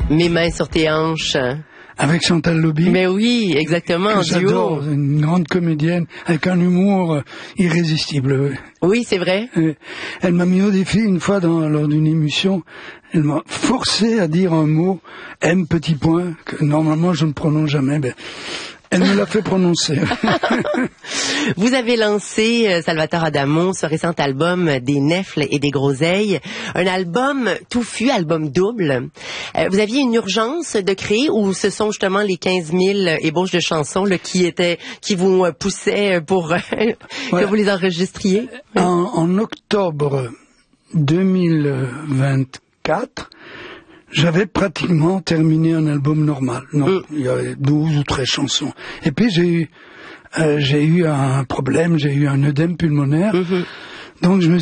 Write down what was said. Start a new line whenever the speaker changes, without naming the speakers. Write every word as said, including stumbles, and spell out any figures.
Mes mains sur tes hanches.
Avec Chantal Lobby.
Mais oui, exactement, en duo.
J'adore, une grande comédienne avec un humour irrésistible.
Oui, c'est vrai.
Elle m'a mis au défi une fois dans, lors d'une émission. Elle m'a forcé à dire un mot, M petit point, que normalement je ne prononce jamais. Ben, elle me l'a fait prononcer.
Vous avez lancé, euh, Salvatore Adamo, ce récent album des Nèfles et des Groseilles, un album touffu, album double. Euh, vous aviez une urgence de créer ou ce sont justement les quinze mille ébauches de chansons là, qui étaient, qui vous euh, poussaient pour euh,
ouais.
que vous les enregistriez?
En, en octobre deux mille vingt-quatre, j'avais pratiquement terminé un album normal. Non, mm. il y avait douze ou treize chansons. Et puis j'ai eu, euh, j'ai eu un problème, j'ai eu un œdème pulmonaire. Mm-hmm. Donc je me